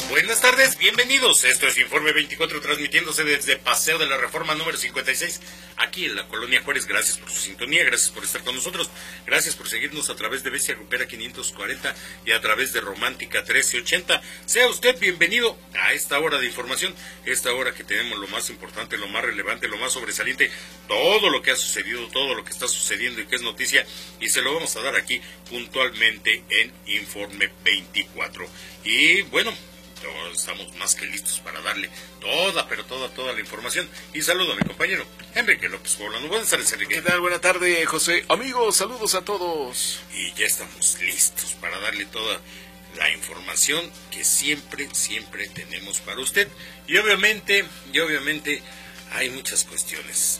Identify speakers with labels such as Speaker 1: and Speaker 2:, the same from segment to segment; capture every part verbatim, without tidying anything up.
Speaker 1: Buenas tardes, bienvenidos. Esto es Informe veinticuatro, transmitiéndose desde Paseo de la Reforma número cincuenta y seis, aquí en la Colonia Juárez. Gracias por su sintonía, gracias por estar con nosotros, gracias por seguirnos a través de Bestia Grupera quinientos cuarenta y a través de Romántica trece ochenta. Sea usted bienvenido a esta hora de información, esta hora que tenemos lo más importante, lo más relevante, lo más sobresaliente, todo lo que ha sucedido, todo lo que está sucediendo y que es noticia, y se lo vamos a dar aquí puntualmente en Informe veinticuatro. Y bueno, estamos más que listos para darle toda, pero toda, toda la información. Y saludo a mi compañero Enrique López Poblano. Buenas tardes, Enrique.
Speaker 2: ¿Qué tal? Buenas tardes, José. Amigos, saludos a todos.
Speaker 1: Y ya estamos listos para darle toda la información que siempre, siempre tenemos para usted. Y obviamente, y obviamente hay muchas cuestiones.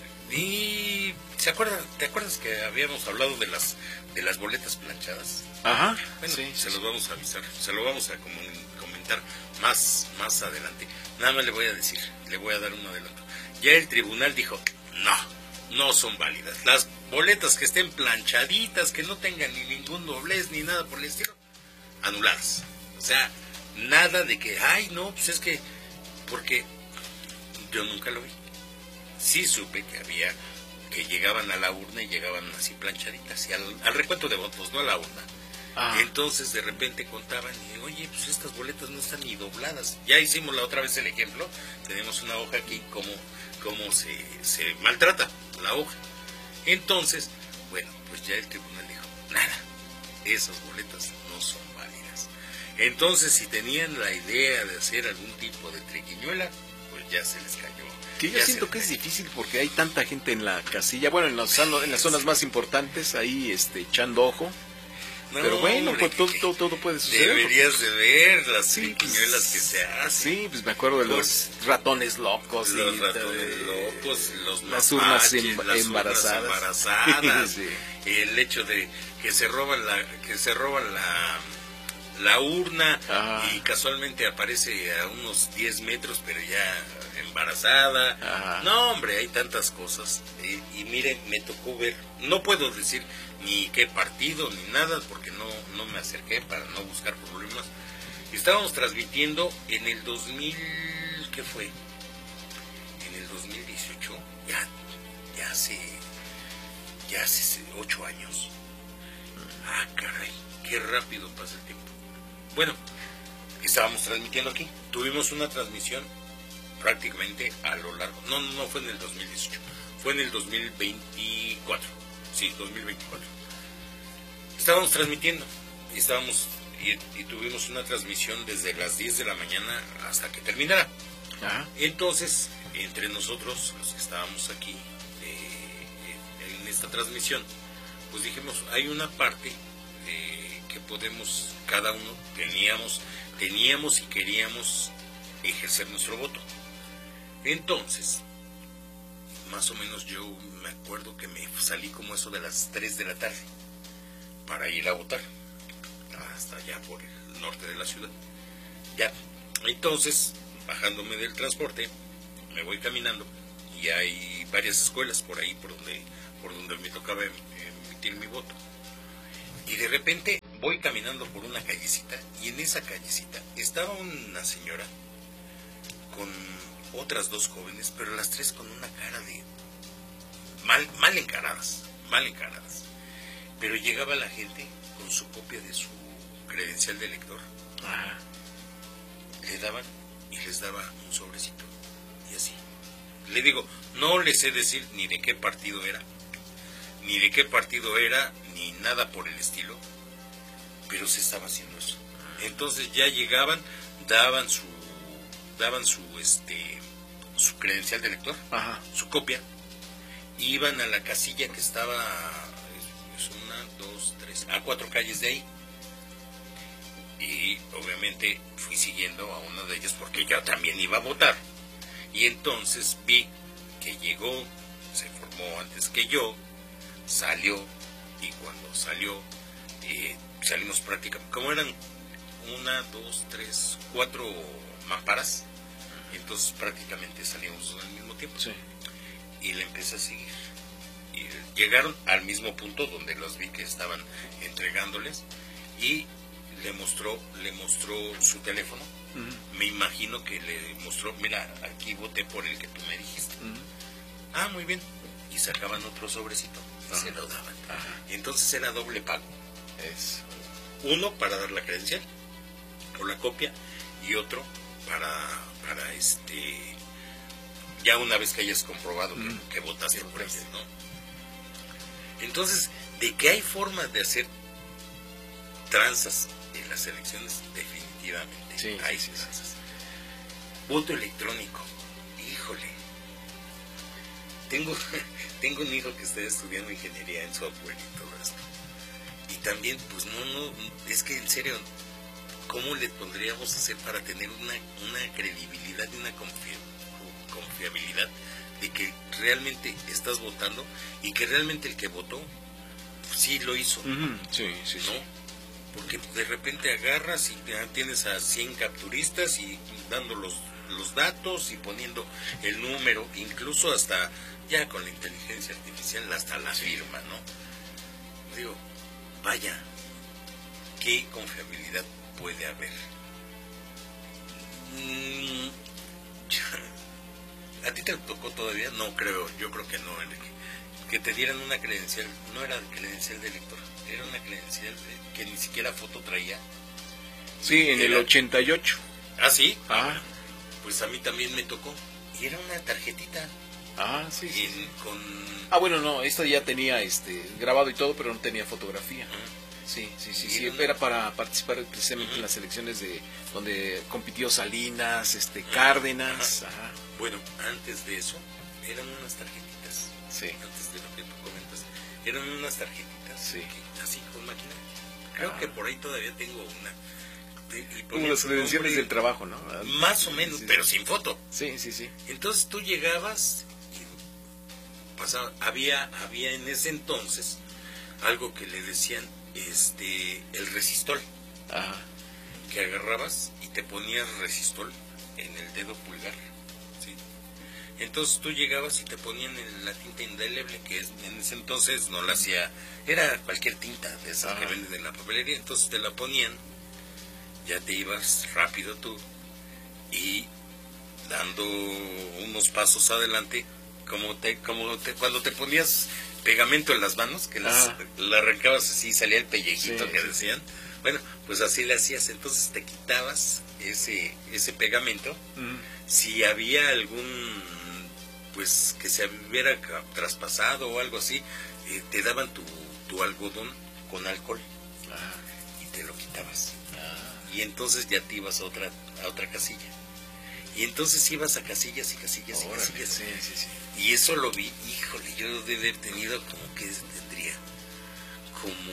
Speaker 1: Y ¿se acuerdan? ¿Te acuerdas que habíamos hablado de las de las boletas planchadas?
Speaker 2: Ajá.
Speaker 1: Bueno,
Speaker 2: sí,
Speaker 1: se
Speaker 2: sí.
Speaker 1: los vamos a avisar, se lo vamos a comentar más, más adelante. Nada más le voy a decir, le voy a dar un adelanto. Ya el tribunal dijo, no, no son válidas. Las boletas que estén planchaditas, que no tengan ni ningún doblez ni nada por el estilo, anuladas. O sea, nada de que, ay, no, pues es que, porque yo nunca lo vi. Sí supe que había, que llegaban a la urna y llegaban así planchaditas, y al, al recuento de votos, no a la urna. Ah. Entonces de repente contaban y oye, pues estas boletas no están ni dobladas. Ya hicimos la otra vez el ejemplo, tenemos una hoja aquí, como, como se, se maltrata la hoja. Entonces, bueno, pues ya el tribunal dijo, nada, esas boletas no son válidas. Entonces, si tenían la idea de hacer algún tipo de triquiñuela, pues ya se les cayó.
Speaker 2: Que yo siento que es difícil porque hay tanta gente en la casilla, bueno, en, los, en las zonas más importantes, ahí este, echando ojo. No, pero bueno, hombre, pues todo, todo, todo puede suceder.
Speaker 1: Deberías de ver las
Speaker 2: sí,
Speaker 1: triquiñuelas
Speaker 2: pues,
Speaker 1: que se hacen.
Speaker 2: Sí, pues me acuerdo de
Speaker 1: pues,
Speaker 2: los ratones locos.
Speaker 1: Los
Speaker 2: y
Speaker 1: ratones
Speaker 2: de,
Speaker 1: locos, los
Speaker 2: las
Speaker 1: mapaches,
Speaker 2: urnas em,
Speaker 1: las
Speaker 2: embarazadas.
Speaker 1: Urnas embarazadas
Speaker 2: sí.
Speaker 1: El hecho de que se roban la, que se roban la, la urna. Ajá. Y casualmente aparece a unos diez metros, pero ya embarazada. Ajá. No, hombre, hay tantas cosas. Y, y miren, me tocó ver, no puedo decir ni qué partido, ni nada, porque no, no me acerqué para no buscar problemas. Estábamos transmitiendo en el dos mil, ¿qué fue? En el dos mil dieciocho, ya, ya hace, ya hace ocho años. Ah, caray, qué rápido pasa el tiempo. Bueno, estábamos transmitiendo aquí, tuvimos una transmisión prácticamente a lo largo, no, no, no fue en el dos mil dieciocho, fue en el dos mil veinticuatro, sí, dos mil veinticuatro. Estábamos transmitiendo y estábamos y, y tuvimos una transmisión desde las diez de la mañana hasta que terminara. Ajá. Entonces, entre nosotros, los que estábamos aquí eh, en esta transmisión, pues dijimos, hay una parte eh, que podemos, cada uno teníamos, teníamos y queríamos ejercer nuestro voto. Entonces, más o menos yo me acuerdo que me salí como eso de las tres de la tarde para ir a votar hasta allá por el norte de la ciudad. Ya, entonces, bajándome del transporte, me voy caminando y hay varias escuelas por ahí por donde, por donde me tocaba emitir mi voto. Y de repente voy caminando por una callecita y en esa callecita estaba una señora con otras dos jóvenes, pero las tres con una cara de mal, mal encaradas, mal encaradas. Pero llegaba la gente con su copia de su credencial de elector. Ajá. Le daban y les daba un sobrecito. Y así. Le digo, no les sé decir ni de qué partido era, ni de qué partido era, ni nada por el estilo, pero se estaba haciendo eso. Entonces ya llegaban, daban su, daban su, este, su credencial de elector, ajá, su copia, iban a la casilla que estaba, es una, dos, tres, a cuatro calles de ahí. Y obviamente fui siguiendo a una de ellas porque yo también iba a votar. Y entonces vi que llegó, se formó antes que yo, salió, y cuando salió, eh, salimos prácticamente, como eran una, dos, tres, cuatro mamparas, entonces prácticamente salimos al mismo tiempo. Sí. Y le empecé a seguir. Y llegaron al mismo punto donde los vi que estaban entregándoles, y le mostró, le mostró su teléfono. Uh-huh. Me imagino que le mostró, mira, aquí voté por el que tú me dijiste. Uh-huh. Ah, muy bien. Y sacaban otro sobrecito y uh-huh. se lo daban. Uh-huh. Y entonces era doble pago.
Speaker 2: Es
Speaker 1: uno para dar la credencial o la copia y otro para, para este, ya una vez que hayas comprobado uh-huh. que, que votaste por él, ¿no? Entonces, de que hay formas de hacer tranzas en las elecciones, definitivamente
Speaker 2: sí,
Speaker 1: hay
Speaker 2: sí,
Speaker 1: tranzas. Sí. Voto electrónico, híjole. Tengo, tengo un hijo que está estudiando ingeniería en software y todo esto. Y también, pues no, no, es que en serio, ¿cómo le podríamos hacer para tener una, una credibilidad y una confi- confiabilidad de que realmente estás votando y que realmente el que votó sí lo hizo?
Speaker 2: Uh-huh. Sí, sí,
Speaker 1: ¿no?
Speaker 2: sí.
Speaker 1: Porque de repente agarras y ya tienes a cien capturistas y dando los, los datos y poniendo el número, incluso hasta ya con la inteligencia artificial hasta la firma, ¿no? Digo, vaya, ¿qué confiabilidad puede haber? Mm, ¿A ti te tocó todavía? No creo, yo creo que no, Enrique. Que te dieran una credencial, no era credencial de elector, era una credencial de, que ni siquiera foto traía.
Speaker 2: Sí, en
Speaker 1: era,
Speaker 2: el ochenta y ocho.
Speaker 1: ¿Ah, sí?
Speaker 2: Ah.
Speaker 1: Pues a mí también me tocó. Y era una tarjetita.
Speaker 2: Ah, sí, sí.
Speaker 1: En, con...
Speaker 2: Ah, bueno, no, esta ya tenía este grabado y todo, pero no tenía fotografía. Uh-huh. Sí, sí, sí, sí, era, era para participar precisamente uh-huh. en las elecciones de donde compitió Salinas, este uh-huh. Cárdenas. Uh-huh. Ajá.
Speaker 1: Bueno, antes de eso, eran unas tarjetitas.
Speaker 2: Sí.
Speaker 1: Antes de lo que tú comentas, eran unas tarjetitas.
Speaker 2: Sí.
Speaker 1: Que, así, con máquina. Creo ah. que por ahí todavía tengo una.
Speaker 2: Como las credenciales del trabajo, ¿no?
Speaker 1: Más o menos, sí, pero sí. sin foto.
Speaker 2: Sí, sí, sí.
Speaker 1: Entonces tú llegabas y pasaba, había, había en ese entonces algo que le decían este el resistol.
Speaker 2: Ajá.
Speaker 1: Que agarrabas y te ponías resistol en el dedo pulgar. ¿Sí? Entonces tú llegabas y te ponían la tinta indeleble, que es, en ese entonces no la hacía, era cualquier tinta de esas Ajá. que venden en la papelería, entonces te la ponían. Ya te ibas rápido tú y dando unos pasos adelante, como te, como te, cuando te ponías pegamento en las manos, que las, la arrancabas así, salía el pellejito sí, que sí. decían. Bueno, pues así le hacías, entonces te quitabas ese ese pegamento. Uh-huh. Si había algún, pues que se hubiera traspasado o algo así, eh, te daban tu, tu algodón con alcohol uh-huh. y te lo quitabas. Y entonces ya te ibas a otra a otra casilla. Y entonces ibas a casillas y casillas y
Speaker 2: Órale,
Speaker 1: casillas.
Speaker 2: Sí, sí, sí.
Speaker 1: Y eso lo vi, híjole, yo debe haber tenido como que tendría, como...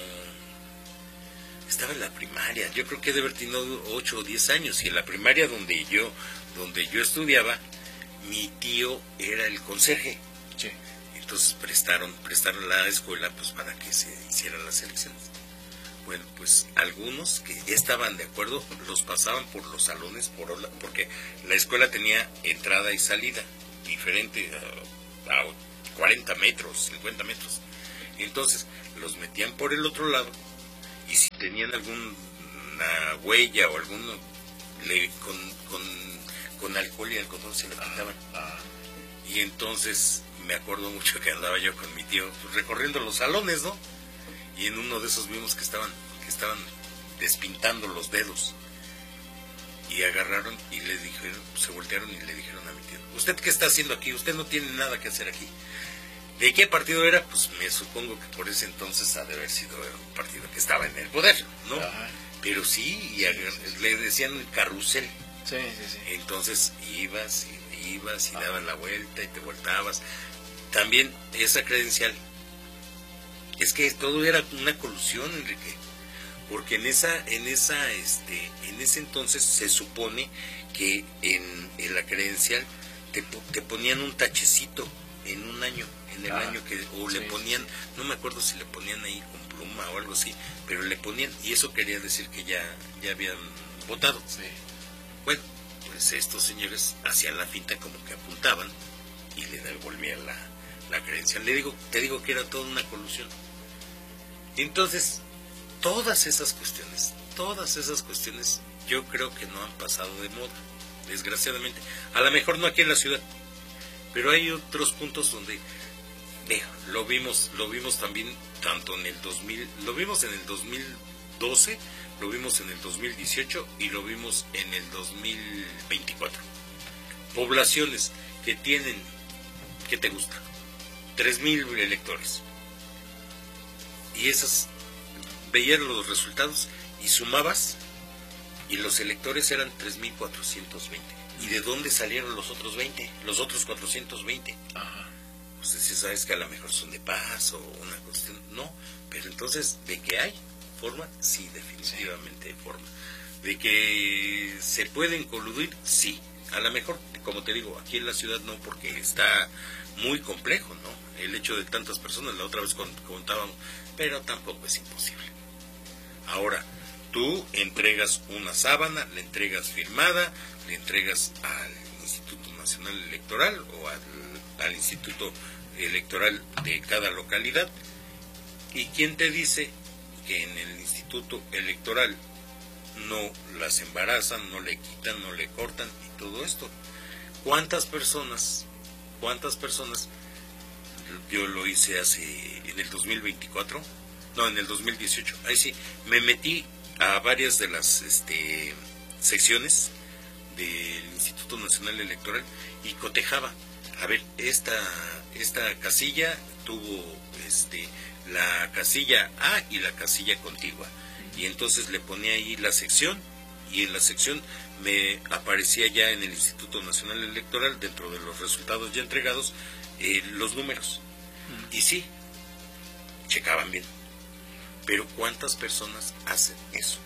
Speaker 1: Estaba en la primaria, yo creo que debe haber tenido ocho o diez años. Y en la primaria donde yo, donde yo estudiaba, mi tío era el conserje.
Speaker 2: Sí.
Speaker 1: Entonces prestaron, prestaron la escuela pues para que se hicieran las elecciones. Bueno, pues algunos que ya estaban de acuerdo los pasaban por los salones, por porque la escuela tenía entrada y salida diferente a, a cuarenta metros, cincuenta metros. Entonces los metían por el otro lado y si tenían alguna huella o alguno le, con, con, con alcohol y algodón se lo quitaban.
Speaker 2: Ah, ah.
Speaker 1: Y entonces me acuerdo mucho que andaba yo con mi tío pues, recorriendo los salones, ¿no? Y en uno de esos vimos que estaban que estaban despintando los dedos y agarraron y le dijeron, se voltearon y le dijeron a mi tío, ¿usted qué está haciendo aquí? Usted no tiene nada que hacer aquí. ¿De qué partido era? Pues me supongo que por ese entonces ha de haber sido un partido que estaba en el poder, ¿no? Ajá. Pero sí, y agar- le decían carrusel.
Speaker 2: Sí, sí, sí.
Speaker 1: Entonces ibas y ibas y Ajá. dabas la vuelta y te voltabas. También esa credencial. Es que todo era una colusión, Enrique, porque en esa, en esa, este, en ese entonces se supone que en, en la credencial te, te ponían un tachecito en un año, en el ah, año que, o sí, le ponían, sí. no me acuerdo si le ponían ahí con pluma o algo así, pero le ponían, y eso quería decir que ya, ya habían votado.
Speaker 2: Sí.
Speaker 1: Bueno, pues estos señores hacían la finta como que apuntaban y le devolvían la, la credencial. Le digo, te digo que era toda una colusión. Entonces, todas esas cuestiones todas esas cuestiones yo creo que no han pasado de moda, desgraciadamente. A lo mejor no aquí en la ciudad, pero hay otros puntos donde, veo, lo vimos, lo vimos también tanto en el dos mil, lo vimos en el dos mil doce, lo vimos en el dos mil dieciocho y lo vimos en el dos mil veinticuatro. Poblaciones que tienen, ¿qué te gusta? tres mil electores. Y esas, veías los resultados y sumabas, y los electores eran tres mil cuatrocientos veinte. ¿Y de dónde salieron los otros veinte? Los otros cuatrocientos veinte. Ajá. Pues si sabes que a lo mejor son de paz o una cuestión, no, pero entonces, ¿de qué hay forma? Sí, definitivamente hay forma. ¿De que se pueden coludir? Sí. A lo mejor, como te digo, aquí en la ciudad no, porque está muy complejo, ¿no? El hecho de tantas personas, la otra vez contábamos, pero tampoco es imposible. Ahora, tú entregas una sábana, la entregas firmada, le entregas al Instituto Nacional Electoral o al, al Instituto Electoral de cada localidad, y quién te dice que en el Instituto Electoral no las embarazan, no le quitan, no le cortan y todo esto. ¿Cuántas personas, cuántas personas, yo lo hice hace, en el dos mil veinticuatro, no, en el dos mil dieciocho, ahí sí, me metí a varias de las este, secciones del Instituto Nacional Electoral y cotejaba, a ver, esta, esta casilla tuvo este, la casilla A y la casilla contigua, y entonces le ponía ahí la sección, y en la sección me aparecía ya en el Instituto Nacional Electoral, dentro de los resultados ya entregados, eh, los números, y sí, checaban bien. Pero ¿cuántas personas hacen eso?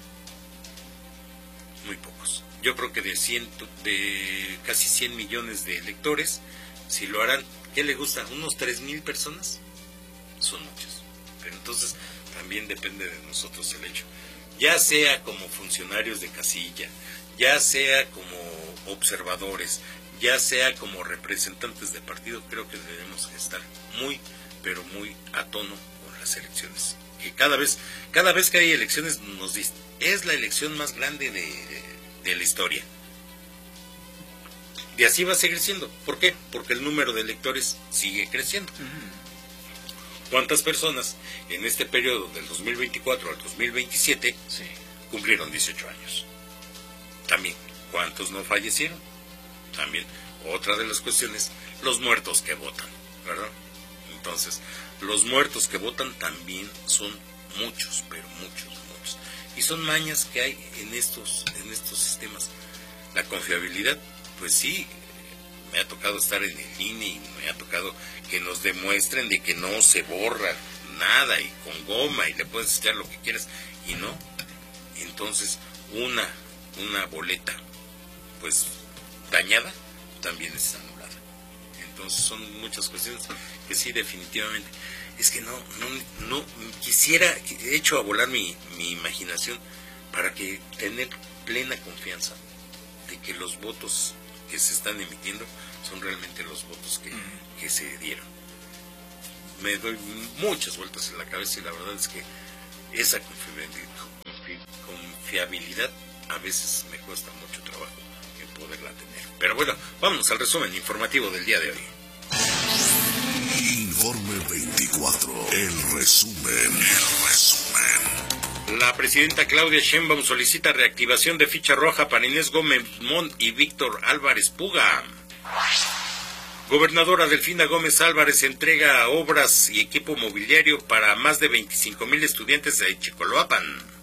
Speaker 1: Muy pocos. Yo creo que de, ciento, de casi cien millones de electores, si lo harán, ¿qué le gusta? ¿Unos tres mil personas? Son muchos. Pero entonces también depende de nosotros el hecho. Ya sea como funcionarios de casilla, ya sea como observadores, ya sea como representantes de partido, creo que debemos estar muy, pero muy a tono con las elecciones. Que cada vez, cada vez que hay elecciones nos dicen, es la elección más grande de, de la historia. Y así va a seguir siendo. ¿Por qué? Porque el número de electores sigue creciendo. ¿Cuántas personas en este periodo del dos mil veinticuatro al dos mil veintisiete sí. cumplieron dieciocho años? También, ¿cuántos no fallecieron? También, otra de las cuestiones, los muertos que votan, ¿verdad? Entonces, los muertos que votan también son muchos, pero muchos, muchos. Y son mañas que hay en estos, en estos sistemas. La confiabilidad, pues sí, me ha tocado estar en el I N E y me ha tocado que nos demuestren de que no se borra nada y con goma y le puedes echar lo que quieras y no. Entonces, una, una boleta, pues dañada, también es anulada. Entonces son muchas cuestiones que sí, definitivamente. Es que no, no, no quisiera, he hecho a volar mi, mi imaginación para que tener plena confianza de que los votos que se están emitiendo son realmente los votos que, uh-huh. que se dieron. Me doy muchas vueltas en la cabeza y la verdad es que esa confiabilidad, confiabilidad a veces me cuesta mucho trabajo en poderla tener. Pero bueno, vámonos al resumen informativo del día de hoy.
Speaker 3: Informe veinticuatro, el resumen, el resumen.
Speaker 1: La presidenta Claudia Sheinbaum solicita reactivación de ficha roja para Inés Gómez Mont y Víctor Álvarez Puga. Gobernadora Delfina Gómez Álvarez entrega obras y equipo mobiliario para más de veinticinco mil estudiantes de Chicoloapan.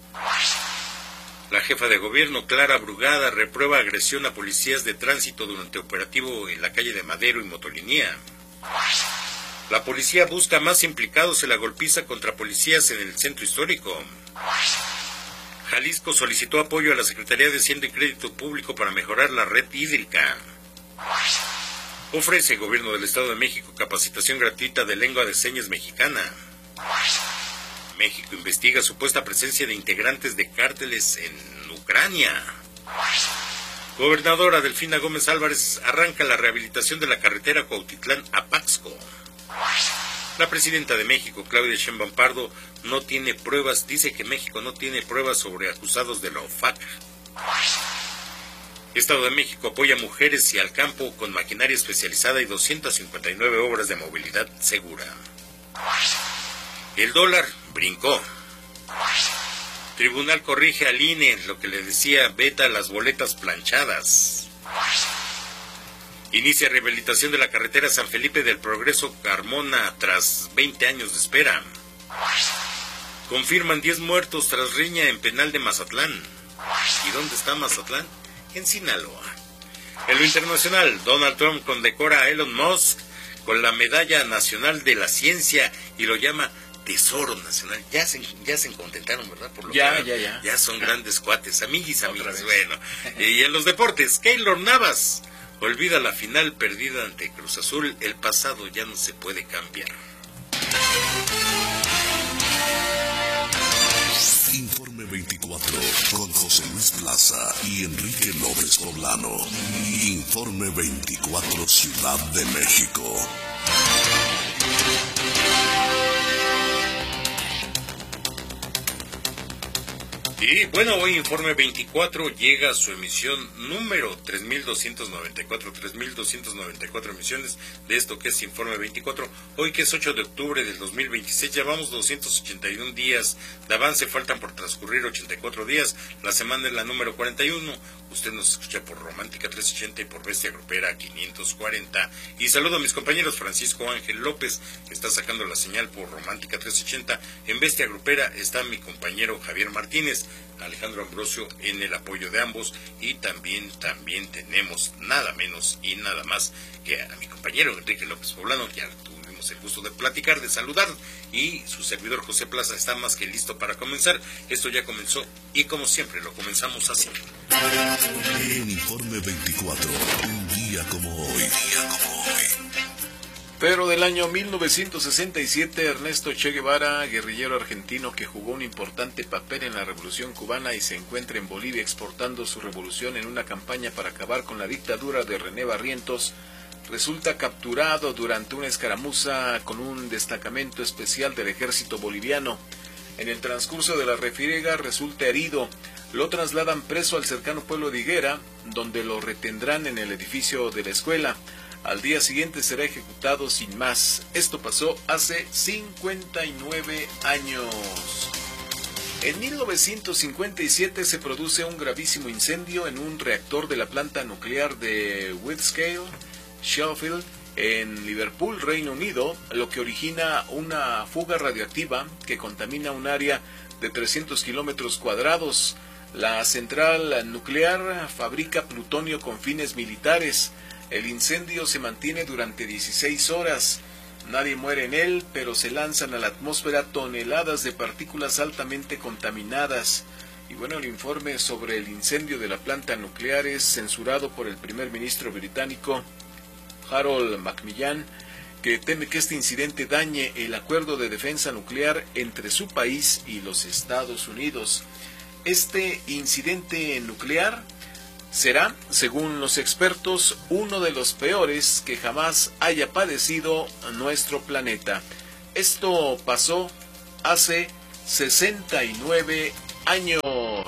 Speaker 1: La jefa de gobierno, Clara Brugada, reprueba agresión a policías de tránsito durante operativo en la calle de Madero y Motolinía. La policía busca más implicados en la golpiza contra policías en el centro histórico. Jalisco solicitó apoyo a la Secretaría de Hacienda y Crédito Público para mejorar la red hídrica. Ofrece el Gobierno del Estado de México capacitación gratuita de lengua de señas mexicana. México investiga supuesta presencia de integrantes de cárteles en Ucrania. Gobernadora Delfina Gómez Álvarez arranca la rehabilitación de la carretera Cuautitlán a Paxco. La presidenta de México, Claudia Sheinbaum Pardo, no tiene pruebas, dice que México no tiene pruebas sobre acusados de la O F A C. Estado de México apoya a mujeres y al campo con maquinaria especializada y doscientas cincuenta y nueve obras de movilidad segura. El dólar brincó. Tribunal corrige al I N E, lo que le decía, veta las boletas planchadas. Inicia rehabilitación de la carretera San Felipe del Progreso Carmona tras veinte años de espera. Confirman diez muertos tras riña en penal de Mazatlán. ¿Y dónde está Mazatlán? En Sinaloa. En lo internacional, Donald Trump condecora a Elon Musk con la Medalla Nacional de la Ciencia y lo llama Tesoro Nacional. Ya se, ya se contentaron, ¿verdad? Por lo
Speaker 2: ya,
Speaker 1: que,
Speaker 2: ya, ya.
Speaker 1: Ya son grandes cuates, amiguis, amigos. Bueno, y en los deportes, Keylor Navas olvida la final perdida ante Cruz Azul. El pasado ya no se puede cambiar.
Speaker 3: Informe veinticuatro con José Luis Plaza y Enrique López Poblano. Informe veinticuatro Ciudad de México.
Speaker 1: Y bueno, hoy Informe veinticuatro llega a su emisión número tres mil doscientos noventa y cuatro, tres mil doscientos noventa y cuatro emisiones de esto que es Informe veinticuatro. Hoy que es ocho de octubre del dos mil veintiséis, llevamos doscientos ochenta y uno días de avance, faltan por transcurrir ochenta y cuatro días, la semana es la número cuarenta y uno. Usted nos escucha por Romántica trescientos ochenta y por Bestia Grupera quinientos cuarenta. Y saludo a mis compañeros, Francisco Ángel López, que está sacando la señal por Romántica trescientos ochenta. En Bestia Grupera está mi compañero Javier Martínez, Alejandro Ambrosio en el apoyo de ambos, y también también tenemos nada menos y nada más que a mi compañero Enrique López Poblano, que ya tuvimos el gusto de platicar, de saludar, y su servidor José Plaza está más que listo para comenzar. Esto ya comenzó y como siempre lo comenzamos así.
Speaker 3: En Informe veinticuatro, un día como hoy, día como hoy.
Speaker 2: Pero del año mil novecientos sesenta y siete, Ernesto Che Guevara, guerrillero argentino que jugó un importante papel en la Revolución Cubana y se encuentra en Bolivia exportando su revolución en una campaña para acabar con la dictadura de René Barrientos, resulta capturado durante una escaramuza con un destacamento especial del ejército boliviano. En el transcurso de la refriega resulta herido. Lo trasladan preso al cercano pueblo de Higuera, donde lo retendrán en el edificio de la escuela. Al día siguiente será ejecutado sin más. Esto pasó hace cincuenta y nueve años. En mil novecientos cincuenta y siete se produce un gravísimo incendio en un reactor de la planta nuclear de Windscale, Sheffield, en Liverpool, Reino Unido, lo que origina una fuga radioactiva que contamina un área de trescientos kilómetros cuadrados. La central nuclear fabrica plutonio con fines militares. El incendio se mantiene durante dieciséis horas. Nadie muere en él, pero se lanzan a la atmósfera toneladas de partículas altamente contaminadas. Y bueno, el informe sobre el incendio de la planta nuclear es censurado por el primer ministro británico, Harold Macmillan, que teme que este incidente dañe el acuerdo de defensa nuclear entre su país y los Estados Unidos. Este incidente nuclear será, según los expertos, uno de los peores que jamás haya padecido nuestro planeta. Esto pasó hace sesenta y nueve años.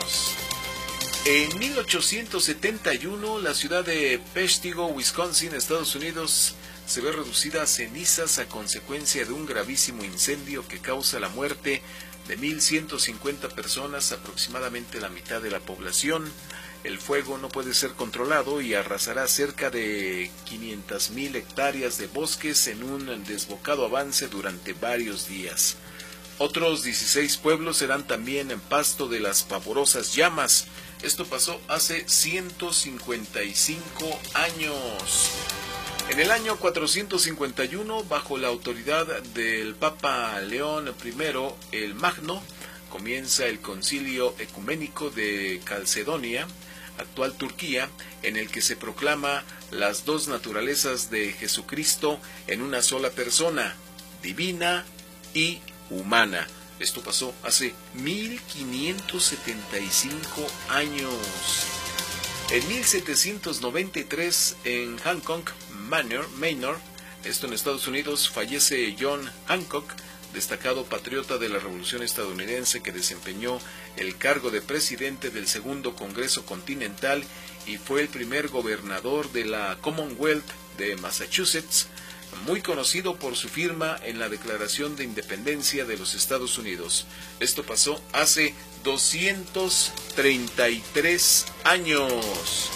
Speaker 2: En mil ochocientos setenta y uno, la ciudad de Peshtigo, Wisconsin, Estados Unidos, se ve reducida a cenizas a consecuencia de un gravísimo incendio que causa la muerte de mil ciento cincuenta personas, aproximadamente la mitad de la población. El fuego no puede ser controlado y arrasará cerca de quinientas mil hectáreas de bosques en un desbocado avance durante varios días. Otros dieciséis pueblos serán también en pasto de las pavorosas llamas. Esto pasó hace ciento cincuenta y cinco años. En el año cuatrocientos cincuenta y uno, bajo la autoridad del Papa León primero el Magno, comienza el Concilio Ecuménico de Calcedonia, actual Turquía, en el que se proclama las dos naturalezas de Jesucristo en una sola persona, divina y humana. Esto pasó hace mil quinientos setenta y cinco años. En mil setecientos noventa y tres, en Hancock Manor, Manor, Esto en Estados Unidos, fallece John Hancock, destacado patriota de la Revolución estadounidense que desempeñó el cargo de presidente del Segundo Congreso Continental y fue el primer gobernador de la Commonwealth de Massachusetts, muy conocido por su firma en la Declaración de Independencia de los Estados Unidos. Esto pasó hace doscientos treinta y tres años.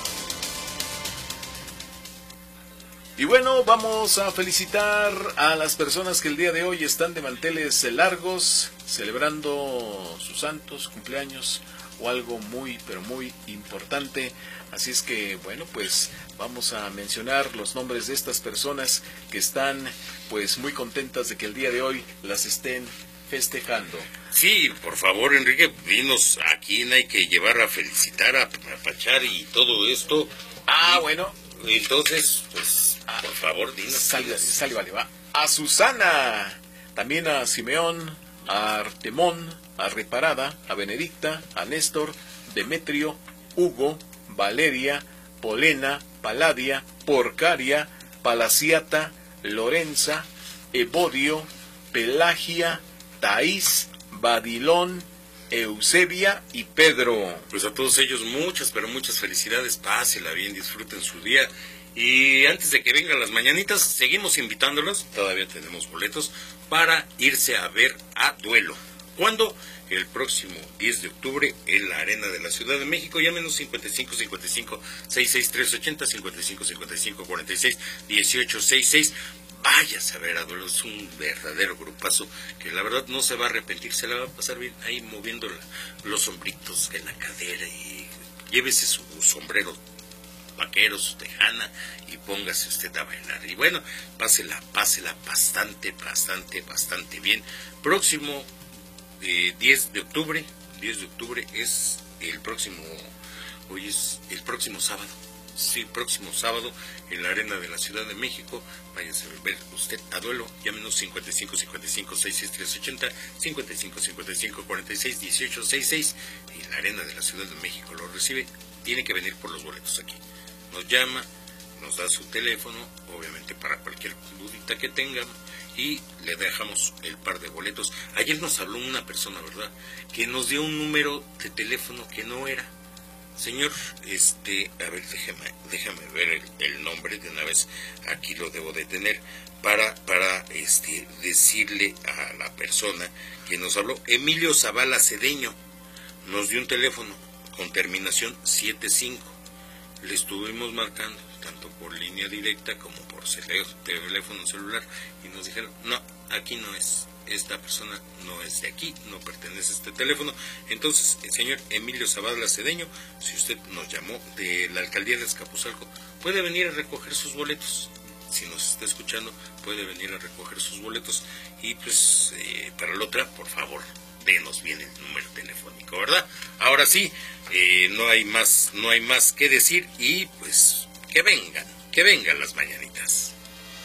Speaker 2: Y bueno, vamos a felicitar a las personas que el día de hoy están de manteles largos, celebrando sus santos, cumpleaños o algo muy, pero muy importante. Así es que, bueno, pues vamos a mencionar los nombres de estas personas que están, pues, muy contentas de que el día de hoy las estén festejando.
Speaker 1: Sí, por favor, Enrique, dinos a quién hay que llevar a felicitar, a apachar y todo esto.
Speaker 2: Ah,
Speaker 1: y,
Speaker 2: bueno.
Speaker 1: Entonces, pues, ah, por favor, dinos.
Speaker 2: Sale, sale, vale, va. A Susana, también a Simeón, a Artemón, a Reparada, a Benedicta, a Néstor, Demetrio, Hugo, Valeria, Polena, Paladia, Porcaria, Palaciata, Lorenza, Evodio, Pelagia, Taís, Badilón, Eusebia y Pedro.
Speaker 1: Pues a todos ellos muchas, pero muchas felicidades, pásela bien, disfruten su día. Y antes de que vengan las mañanitas, seguimos invitándolos, todavía tenemos boletos, para irse a ver a Duelo. ¿Cuándo? El próximo diez de octubre en la Arena de la Ciudad de México. Llámenos cincuenta y cinco cincuenta y cinco sesenta y seis trescientos ochenta, cincuenta y cinco cincuenta y cinco cuarenta y seis dieciocho sesenta y seis. Váyase a ver a Duelo, es un verdadero grupazo que la verdad no se va a arrepentir, se la va a pasar bien ahí moviendo la, los sombritos en la cadera y llévese su sombrero vaquero, su tejana y póngase usted a bailar. Y bueno, pásela, pásela bastante, bastante, bastante bien. Próximo eh, diez de octubre, diez de octubre es el próximo, hoy es el próximo sábado. Sí, próximo sábado en la Arena de la Ciudad de México. Váyanse a ver usted a Duelo. Llámenos cincuenta y cinco cincuenta y cinco sesenta y seis trescientos ochenta, cincuenta y cinco cincuenta y cinco cuarenta y seis dieciocho sesenta y seis. Y la Arena de la Ciudad de México lo recibe. Tiene que venir por los boletos aquí. Nos llama, nos da su teléfono, obviamente para cualquier dudita que tengan, y le dejamos el par de boletos. Ayer nos habló una persona, ¿verdad?, que nos dio un número de teléfono que no era. Señor, este, a ver, déjame, déjame ver el, el nombre de una vez, aquí lo debo de tener, para, para este, decirle a la persona que nos habló. Emilio Zavala Cedeño nos dio un teléfono con terminación setenta y cinco. Le estuvimos marcando, tanto por línea directa como por teléfono celular, y nos dijeron, no, aquí no es. Esta persona no es de aquí, no pertenece a este teléfono. Entonces, el señor Emilio Zavala Cedeño, si usted nos llamó de la alcaldía de Azcapotzalco, puede venir a recoger sus boletos. Si nos está escuchando, puede venir a recoger sus boletos. Y pues, eh, para la otra, por favor, denos bien el número telefónico, ¿verdad? Ahora sí, eh, no hay más, no hay más que decir, y pues, que vengan, que vengan las mañanitas.